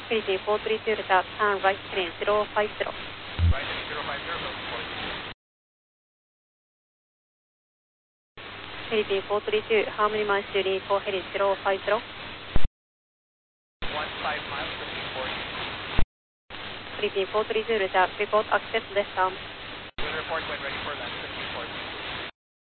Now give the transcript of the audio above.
Philippine 432 Delta, turn right heading 050. Right heading 050, report. Philippine 432, how many miles do you need for heading 050? 15 miles, 1540. Philippine 432 Delta, report access left arm. We'll report when ready for land.